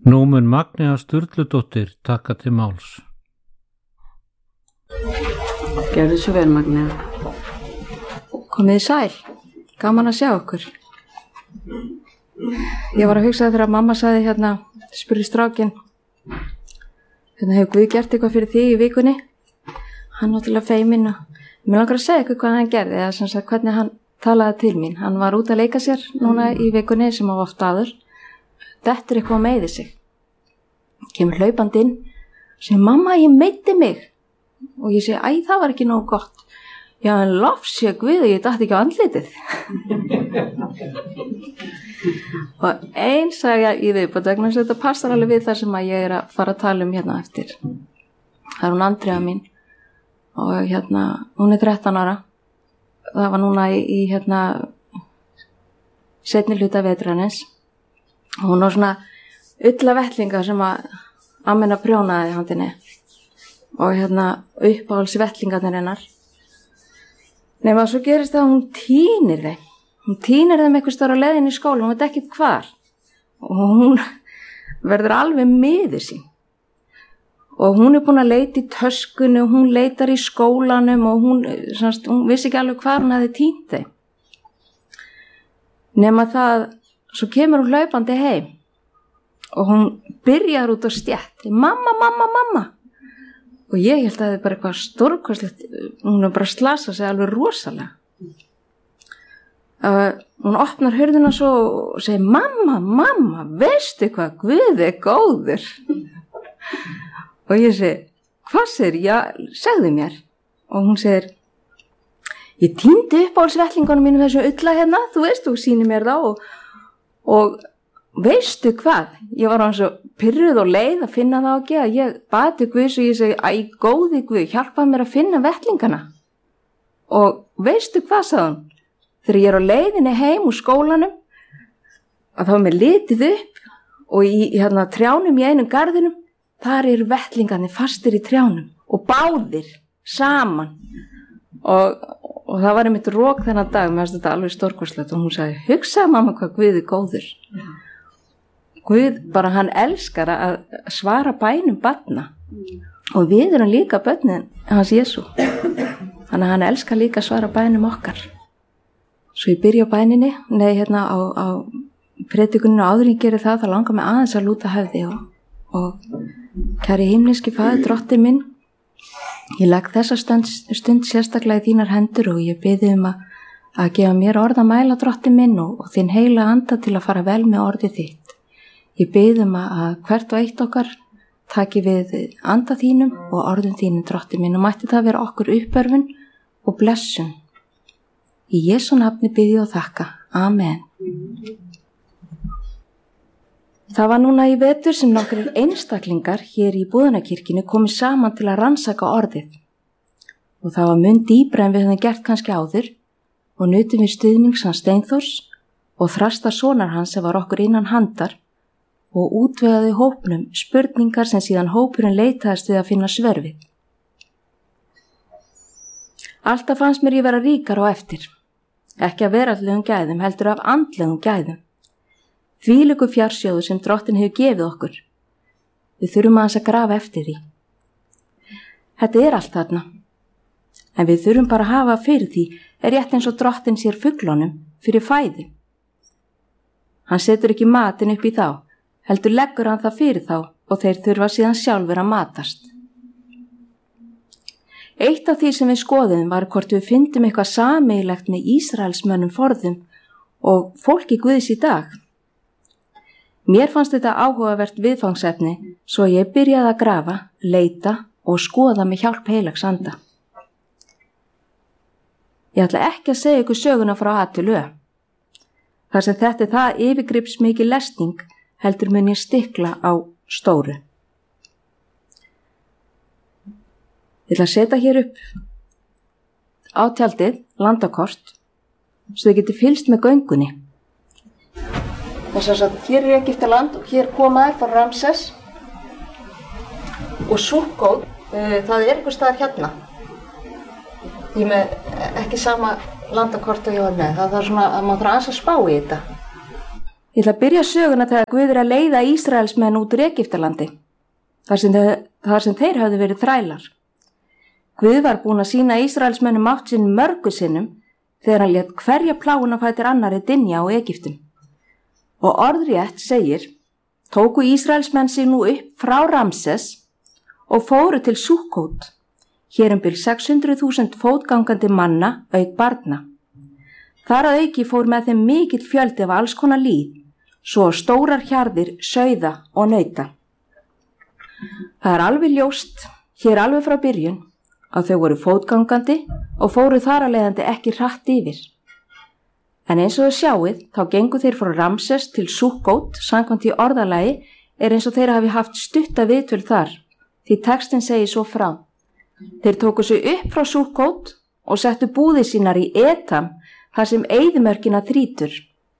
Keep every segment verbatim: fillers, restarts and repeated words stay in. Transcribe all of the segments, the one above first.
Nú mun Magnea Sturludóttir taka til máls. Gerðu svo vel, Magnea. Komiði sæl. Gaman að sjá okkur. Ég var að hugsa þegar mamma sagði hérna, spurði strákinn, hérna hefur Guð gert eitthvað fyrir þig í vikunni? Hann náttúrulega feiminn og mér langar að segja eitthvað hvað hann gerði, eða sem sagt hvernig hann talaði til mín. Hann var út að leika sér núna í vikunni sem á oft aður. Þetta er eitthvað að meiði sig. Kemur hlaupandi inn, segir mamma ég meiddi mig. Og ég segi, æ það var ekki nógu gott. Já en lofsjö Guð og ég datt ekki á andlitið. Og einn sagði ég í viðbót vegna þess að þetta passar alveg við það sem að ég er að fara að tala um hérna eftir. Það er hún Andrea mín og hérna, hún er þrettán ára. Það var núna í, í hérna seinni hluta vetrarins. Hún var svona ulla vettlinga sem að ammenna prjónaði handinni og hérna uppáhalds vettlingarnir hennar. Nefn að svo gerist það að hún tínir þeim. Hún tínir þeim eitthvað stóra leiðin í skóla, hún veit ekkert hvar. Og hún verður alveg miður sín. Og hún er búin að leita í töskunni og hún leitar í skólanum og hún, semst, hún vissi ekki alveg hvar hún hefði tínt þeim. Nefn að það, svo kemur hún hlaupandi heim og hún byrjar út á stjætt. Mamma, mamma, mamma. Og ég held að það er bara eitthvað stórkostlegt, hún er bara að slasa sig alveg rosalega. Uh, hún opnar hurðina svo og segir, mamma, mamma, veistu hvað, Guð er góður. Og ég segi, hvað segir, já, segðu mér. Og hún segir, ég týndi upp á svettlingunum mínum þessu ulla hérna, þú veist, þú sýnir mér þá og, og veistu hvað, ég var hann svo pyrruð og leið að finna það ekki að ég bati Guð og ég segi, æ, góði Guð, hjálpa mér að finna vettlingana. Og veistu hvað, sagði hún, þegar ég er á leiðinni heim úr skólanum, að þá er mér litið upp og í, í hérna trjánum í einum garðinum, þar eru vettlingarnir fastir í trjánum og báðir saman. Og, og það var einmitt rók þennan dag, mér finnst þetta alveg stórkostlegt og hún sagði, hugsaði mamma hvað Guð er góður. Guð bara hann elskar að svara bænum barna og við erum líka börnin hans Jesú. Þannig að hann elskar líka að svara bænum okkar. Svo ég byrja á bæninni, nei hérna á, á predikuninu áður ég gerir það, það langar mig aðeins að lúta höfði og, og kæri himneski faðir drottinn minn, ég legg þessa stund, stund sérstaklega í þínar hendur og ég biði um að, að gefa mér orð að mæla drottinn minn og, og þinn heila anda til að fara vel með orðið þitt. Ég biði um að hvert og eitt okkar taki við anda þínum og orðum þínum drottinn minn og mætti það vera okkur uppörfun og blessun. Í Jesú nafni biði ég og þakka. Amen. Það var núna í vetur sem nokkrir einstaklingar hér í Búðanakirkjunni komið saman til að rannsaka orðið. Og það var mun dýpra en við höfum gert kannski áður og nutum við stuðnings hans Steinþórs og Þrastar sonar hans sem var okkur innan handar og útvegaði hópnum spurningar sem síðan hópurinn leitaðist við að finna svör við. Alltaf fannst mér ég vera ríkar á eftir, ekki af veraldlegum gæðum heldur af andlegum gæðum. Þvílíku fjársjóðu sem drottinn hefur gefið okkur. Við þurfum aðeins að grafa eftir því. Þetta er allt þarna, en við þurfum bara að hafa fyrir því er rétt eins og drottinn sér fuglunum fyrir fæðu. Hann setur ekki matinn upp í þá, heldur leggur hann það fyrir þá og þeir þurfa síðan sjálfur að matast. Eitt af því sem við skoðum var hvort við fyndum eitthvað sameiginlegt með Ísraelsmönnum forðum og fólki Guðs í dag. Mér fannst þetta áhugavert viðfangsefni svo ég byrjaði að grafa, leita og skoða með hjálp heilags anda. Ég ætla ekki að segja ykkur söguna frá A til Ö. Þar sem þetta er það yfirgripsmikil lesning heldur mun ég stikla á stóru. Ég ætla að setja hér upp á tjaldið landakort svo þið geti fylgst með göngunni. Þess að hér er Egyptaland og hér koma þær frá Ramses og Sukkot, uh, það er einhver staðar hérna. Ég með ekki sama landakort og ég var með, það er svona að maður þarf aðeins að spá í þetta. Ég ætla að byrja söguna þegar Guð er að leiða Ísraelsmenn út úr Egyptalandi, þar sem, þeir, þar sem þeir hafði verið þrælar. Guð var búin að sýna Ísraelsmennum mátt sinn mörgu sinnum þegar hann lét hverja plágun á fætur annarri dynja á Egyptum. Og orðrétt segir, tóku Ísraelsmenn sig nú upp frá Ramses og fóru til Súkkót, hér um bil sex hundruð þúsund fótgangandi manna auk barna. Þar að auki fór með þeim mikill fjöldi af alls konar líð, svo stórar hjarðir, sauða og nauta. Það er alveg ljóst, hér alveg frá byrjun, að þau voru fótgangandi og fóru þar að leiðandi ekki hratt yfir. En eins og þau sjáið, þá gengu þeir frá Ramses til Súkkót, samkvæmt í orðalagi, er eins og þeir hafi haft stutta viðtöl þar, því textin segir svo frá. Þeir tóku sig upp frá Súkkót og settu búðir sínar í Etam, þar sem eyðimörkina þrýtur.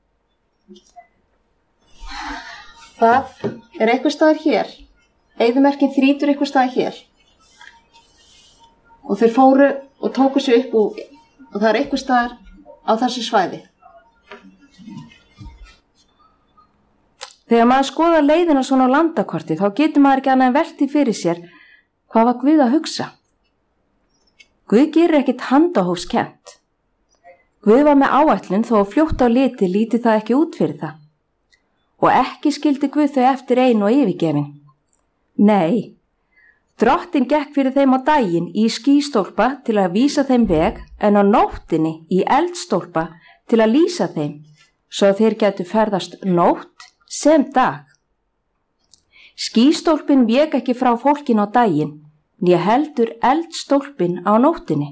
Það er eitthvað staðar hér. Eyðimörkin þrýtur eitthvað staðar hér. Og þeir fóru og tóku sig upp og, og það er eitthvað staðar á þessu svæði. Þegar maður skoðar leiðina svona á landakorti, þá getur maður ekki annað en velti fyrir sér hvað var Guð að hugsa. Guð gerir ekkit handahófskennt. Guð var með áætlun þó að fljótt á liti líti það ekki út fyrir það. Og ekki skildi Guð þau eftir ein og yfirgefin. Nei, Drottinn gekk fyrir þeim á daginn í skýstólpa til að vísa þeim veg en á nóttinni í eldstólpa til að lýsa þeim, svo þeir gætu ferðast nótt sem dag. Skýstólpin vék ekki frá fólkin á daginn, né heldur eldstólpin á nóttinni.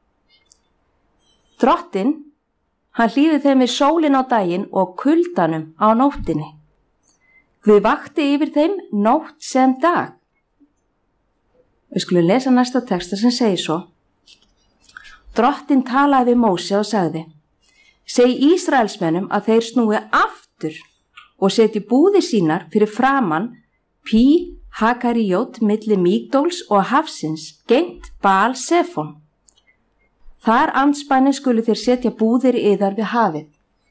Drottinn, hann hlýði þeim við sólin á daginn og kuldanum á nóttinni. Guð vakti yfir þeim nótt sem dag. Við skulum lesa næsta texta sem segir svo. Drottinn talaði við Móse og sagði, segi Ísraelsmennum að þeir snúi aftur og setji búðir sínar fyrir framan Pí Hakaríót milli Mígdóls og hafsins, gengt Baal Sefon. Þar andspænis skulu þeir setja búðir yðar við hafið.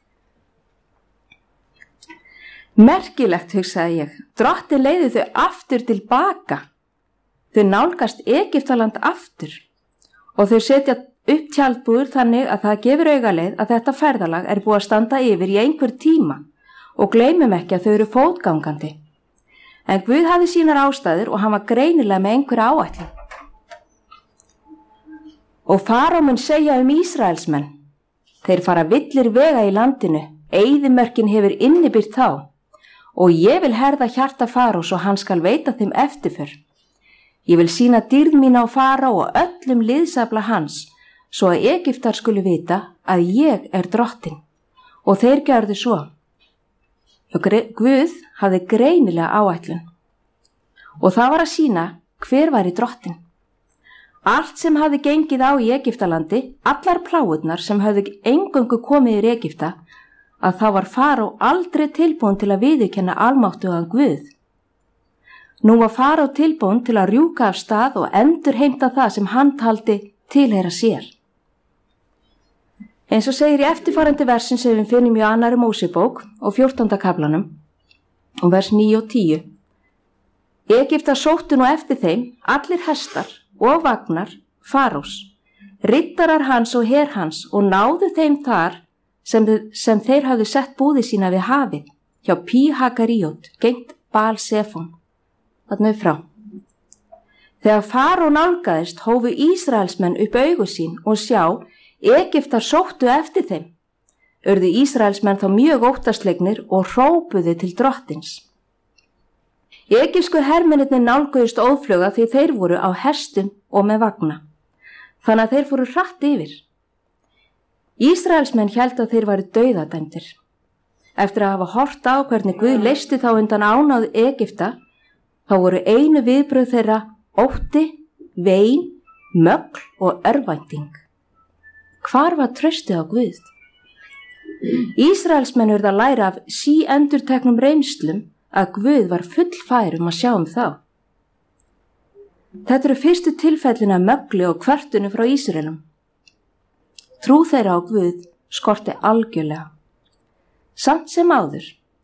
Merkilegt, hugsaði ég, Drottinn leiði þau aftur tilbaka. Þau nálgast Egyptaland aftur og þau setja upp tjaldbúður þannig að það gefur augaleið að þetta ferðalag er búið að standa yfir í einhver tíma og gleymum ekki að þau eru fótgangandi. En Guð hafði sínar ástæður og hann var greinilega með einhverja áætlun. Og Faró mun segja um Ísraelsmenn, þeir fara villir vega í landinu, eyðimörkin hefur innibyrt þá, og ég vil herða hjarta Farós og hann skal veita þeim eftirför. Ég vil sýna dýrð mín á Faró og öllum liðsafla hans, svo að Egyptar skulu vita að ég er Drottinn. Og þeir gjörðu svo. Guð hafði greinilega áætlun. Og það var að sýna hver væri Drottinn. Allt sem hafði gengið á í Egyptalandi, allar plágurnar sem hafði eingöngu komið í Egypta, að þá var Faró aldrei tilbúin til að viðurkenna almáttugan Guð. Nú var Faró tilbúin til að rjúka af stað og endurheimta það sem hann taldi tilheyra sér. Eins og segir í eftirfarandi versin sem við finnum í annarri Mósebók og fjórtánda kaflanum, og vers níu og tíu. Egyptar sóttu nú eftir þeim allir hestar og vagnar Farós, riddarar hans og her hans og náðu þeim þar sem, sem þeir hafðu sett búði sína við hafið, hjá Pí Hakaríót, gengt Baal Sefon. Þarna frá. Þegar Faró nálgaðist hófu Ísraelsmenn upp augu sín og sjá, Egyptar sóttu eftir þeim. Urðu Ísraelsmenn þá mjög óttaslegnir og hrópuðu til Drottins. Egypsku hermennirnir nálguðust óðfluga því þeir voru á hestum og með vagna. Þannig að þeir fóru hratt yfir. Ísraelsmenn héldu að þeir væru dauðadæmdir. Eftir að hafa hort á hvernig Guð leysti þá undan ánáð Egypta, þá voru einu viðbrögð þeirra ótti, vein, mögl og örvænting. Hvar var traustið á Guð? Ísraelsmenn urðu að læra af síendurteknum reynslum að Guð var fullfær um að sjá um þá. Þetta eru fyrstu tilfellin af mögli og kvörtunu frá Ísraelum. Trú þeirra á Guð skorti algjörlega. Samt sem áður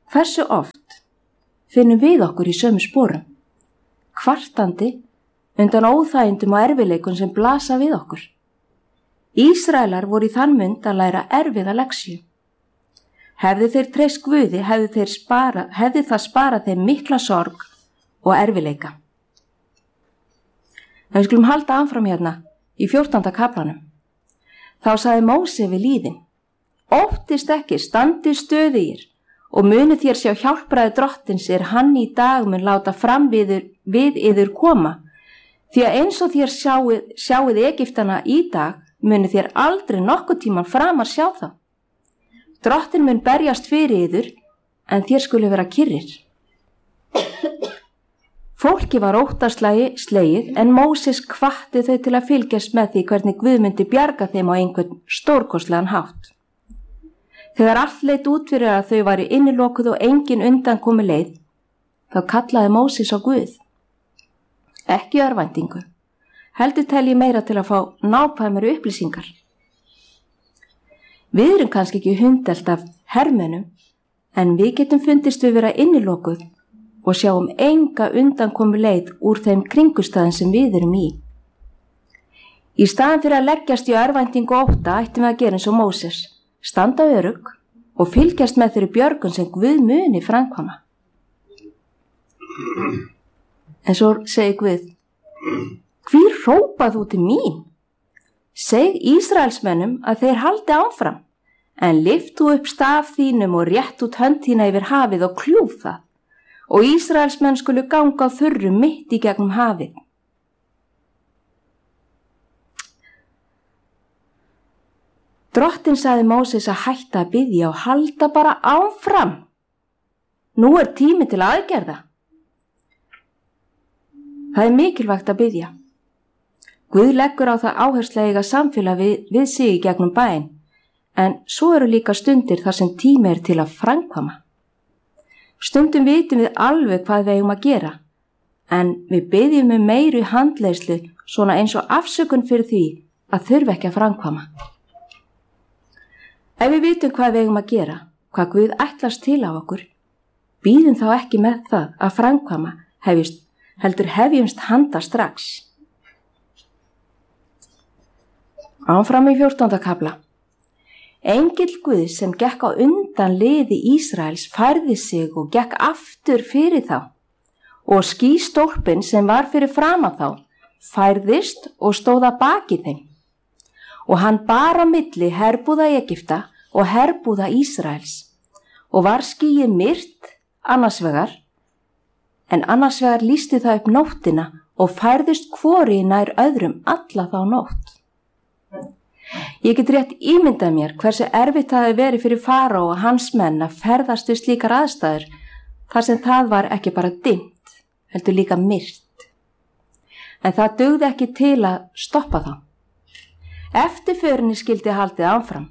Hversu oft finnum við okkur í sömu sporum, kvartandi undan óþægindum og erfiðleikum sem blasa við okkur. Ísraelar voru í þann mund að læra erfiða lexíu. Hefði þeir treyst Guði, hefði, þeir spara, hefði það sparað þeim mikla sorg og erfiðleika. En við skulum halda áfram hérna í fjórtánda kaflanum. Þá sagði Móse við lýðin: Óttist ekki, standi stöðugir og munið þér sjá hjálpræði drottins er hann í dag mun láta fram við, við yður koma, því að eins og þér sjáið, sjáið Egyptana í dag, munið þér aldrei nokkuð tíman framar sjá það. Drottin mun berjast fyrir yður, en þér skulu vera kyrrir. Fólki var óttaslegið slegið, en Móses hvatti þau til að fylgjast með því hvernig Guð myndi bjarga þeim á einhvern stórkostlegan hátt. Þegar allt leit út fyrir að þau væru innilokuð og engin undan komi leið, þá kallaði Móses á Guð. Ekki örvæntingu, heldur tel ég meira til að fá nákvæmari upplýsingar. Við erum kannski ekki hundelt af hermönum, en við getum fundist við vera innilokuð og sjáum enga undankomu leið úr þeim kringustæðin sem við erum í. Í staðan fyrir að leggjast í örvæntingu og ótta ættum við að gera eins og Móses, standa örugg og fylgjast með þeirri björgun sem Guð muni framkvæma. En svo segir Guð: Hví hrópað þú til mín? Seg Ísraelsmönnum að þeir haldi áfram, en lyftu upp staf þínum og rétt út hönd þína yfir hafið og kljúf það, og Ísraelsmenn skulu ganga á þurru mitt í gegnum hafið. Drottin sagði Móses að hætta að biðja og halda bara áfram. Nú er tími til aðgerða. Það er mikilvægt að biðja. Guð leggur á það áherslu að eiga samfélag við, við sig í gegnum bæinn, en svo eru líka stundir þar sem tími er til að framkvæma. Stundum vitum við alveg hvað við eigum að gera, en við biðjum um meiri handleiðslu svona eins og afsökun fyrir því að þurfa ekki að framkvæma. Ef við vitum hvað við eigum að gera, hvað Guð ætlast til á okkur, bíðum þá ekki með það að framkvæma, hefjist, heldur hefjumst handa strax. Áfram í fjórtánda kafla. Engill Guðs sem gekk á undan liði Ísraels færði sig og gekk aftur fyrir þá, og skýstólpinn sem var fyrir framan þá færðist og stóð að baki þeim. Og hann bar á milli herbúða Egypta og herbúða Ísraels, og var skýið myrt annars vegar, en annars vegar lýsti það upp nóttina og færðist hvori nær öðrum alla þá nótt. Ég get rétt ímyndað mér hversu erfitt það hefði verið fyrir Faró og hans menn að ferðast við slíkar aðstæður, þar sem það var ekki bara dimmt, heldur líka myrt. En það dugði ekki til að stoppa þá. Eftirförinni skildi haldið áfram.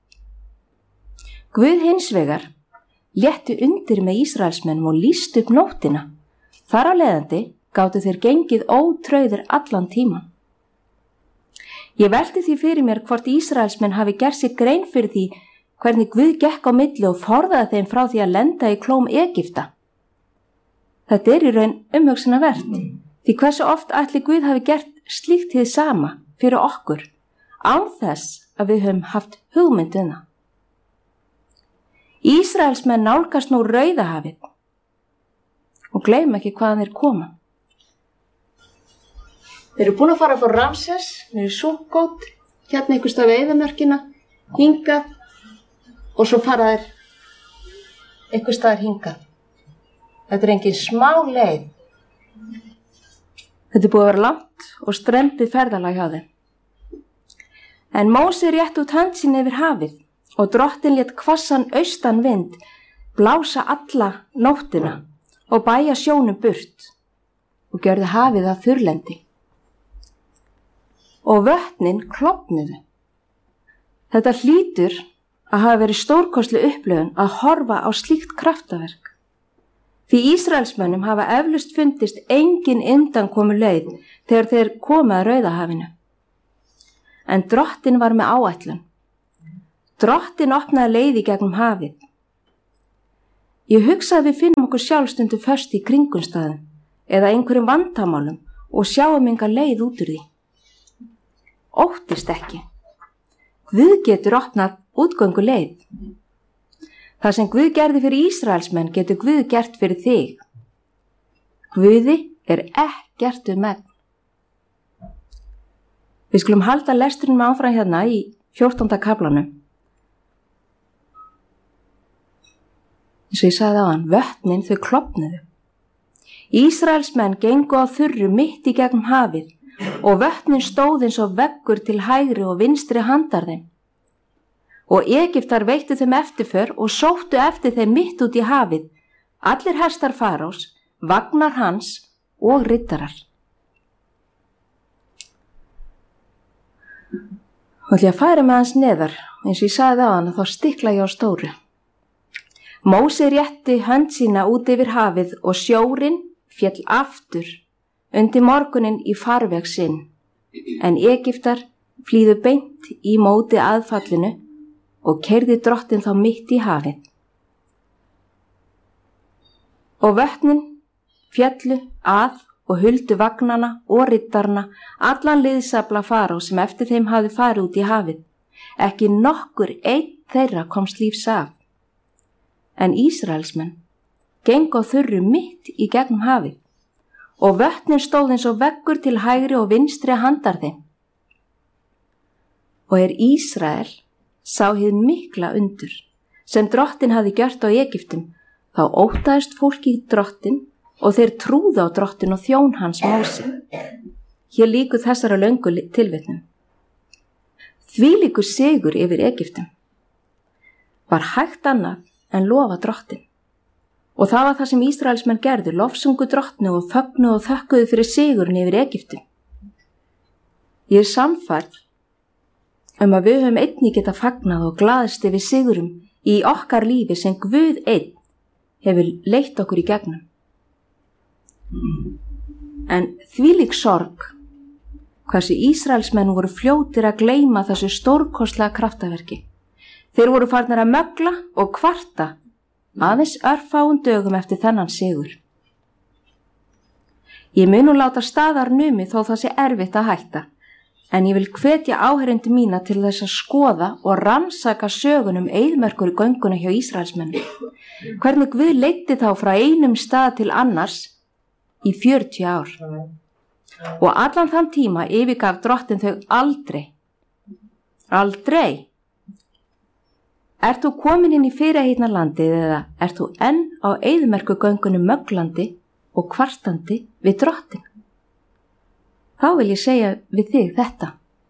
Guð hins vegar létti undir með Ísraelsmennum og lýsti upp nóttina. Þar á leiðandi gátu þeir gengið ótrauðir allan tíman. Ég velti því fyrir mér hvort Ísraelsmenn hafi gert sér grein fyrir því hvernig Guð gekk á milli og forðaði þeim frá því að lenda í klóm Egypta. Þetta er í raun umhugsunarvert, því hversu oft ætli Guð hafi gert slíkt hið sama fyrir okkur, án þess að við höfum haft hugmynduna. Ísraelsmenn nálgast nú Rauðahafið og gleym ekki hvaðan þeir koma. Þeir eru búin að fara frá Ramses, þeir eru Sukkot, hérna einhvers stað við eyðimörkina, hingað og svo fara þeir einhvers staðar hingað. Þetta er engin smá leið. Þetta er búið að vera langt og strembið ferðalag hjá þeim. En Móse rétt út hönd sín yfir hafið og Drottin lét hvassan austan vind blása alla nóttina og bæja sjónum burt og gjörði hafið að þurrlendi. Og vötnin klofnuðu. Þetta hlýtur að hafa verið stórkostleg upplifun að horfa á slíkt kraftaverk. Því Ísraelsmönnum hafa eflaust fundist engin undankomu leið þegar þeir komu að Rauðahafinu. En Drottin var með áætlun. Drottin opnaði leið í gegnum hafið. Ég hugsa að við finnum okkur sjálfstundu föst í kringumstæðum eða einhverjum vandamálum og sjáum enga leið út úr því. Óttist ekki. Guð getur opnað útgöngu leið. Það sem Guð gerði fyrir Ísraelsmenn getur Guð gert fyrir þig. Guði er ekkert um megn. Við skulum halda lesturinn áfram hérna í fjórtánda kaflanum. Eins og ég sagði á hann, vötnin þau klofnuðu. Ísraelsmenn gengu á þurru mitt í gegnum hafið og vötnin stóð eins og veggur til hægri og vinstri handar þeim. Og Egyptar veittu þeim eftirför og sóttu eftir þeim mitt út í hafið, allir hestar Faraós, vagnar hans og riddarar. Og ætla ég að færa með hans neðar, eins og ég sagði á hann að þá stikla ég á stóru. Móse rétti hönd sína út yfir hafið og sjórinn féll aftur undir morgunin í farveg sinn, en Egyptar flýðu beint í móti aðfallinu og keyrði drottinn þá mitt í hafið. Og vötnin féllu að og huldu vagnana og riddarna, allan liðsafla Faraós sem eftir þeim hafði farið út í hafið. Ekki nokkur einn þeirra komst lífs af. En Ísraelsmenn gengu á þurru mitt í gegnum hafið og vötnin stóð eins og veggur til hægri og vinstri handar þeim. Og er Ísrael sá hið mikla undur sem drottinn hafði gjört á Egyptum, þá óttaðist fólki drottinn og þeir trúðu á drottinn og þjón hans Móse. Hér lýkur þessara löngu tilvitnum. Þvílíkur sigur yfir Egyptum. Var hægt annað en lofa drottinn. Og það var það sem Ísraelsmenn gerðu, lofsungu drottnu og fögnu og þökkuðu fyrir sigurinn yfir Egyptum. Ég er sannfærð um að við höfum einnig geta fagnað og glaðst yfir sigurum í okkar lífi sem Guð einn hefur leitt okkur í gegnum. En þvílík sorg, hversu Ísraelsmenn voru fljótir að gleyma þessu stórkostlega kraftaverki. Þeir voru farnir að mögla og kvarta aðeins örfáum dögum eftir þennan sigur. Ég mun nú láta staðar numið þó það sé erfitt að hætta, en ég vil hvetja áheyrendur mína til þess að skoða og rannsaka sögunum eyðimerkur í gönguna hjá Ísraelsmennum. Hvernig Guð leiddi þá frá einum stað til annars í fjörutíu ár. Og allan þann tíma yfirgaf drottinn þau aldrei. Aldrei. Ert þú komin inn í fyrirheitna landið eða ert þú enn á eyðimerku göngunum möglandi og kvartandi við drottinn? Þá vil ég segja við þig þetta.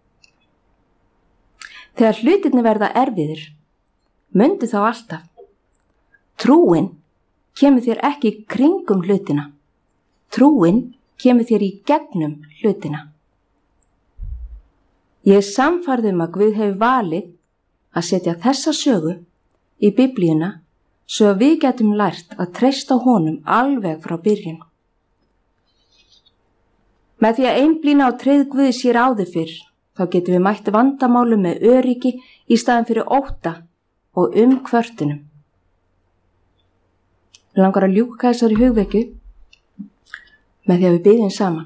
Þegar hlutirnir verða erfiðir, mundu þá alltaf. Trúin kemur þér ekki kringum hlutina. Trúin kemur þér í gegnum hlutina. Ég er sannfærð um að Guð hefur valið að setja þessa sögu í Biblíuna svo að við getum lært að treysta honum alveg frá byrjun. Með því að einblína á tryggð Guðs hér áður fyrr, þá getum við mætt vandamálum með öryggi í staðin fyrir ótta og umkvörtunum. Við langar að ljúka þessari hugvekju með því að við biðjum saman.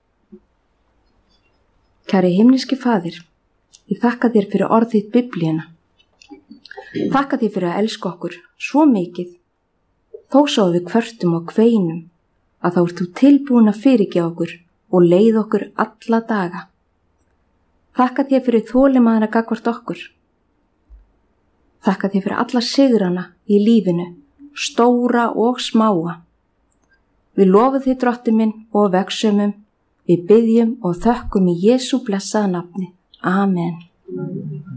Kæri himneski Faðir, ég þakka þér fyrir orð þitt Biblíuna. Þakka þér fyrir að elska okkur svo mikið, þó svo við kvörtum og kveinum, að þá ert þú tilbúin að fyrirgefa okkur og leið okkur alla daga. Þakka þér fyrir þolinmæðina gagnvart okkur. Þakka þér fyrir alla sigrana í lífinu, stóra og smáa. Við lofum þig, drottinn minn, og vegsumum, við biðjum og þökkum í Jesú blessaða nafni. Amen.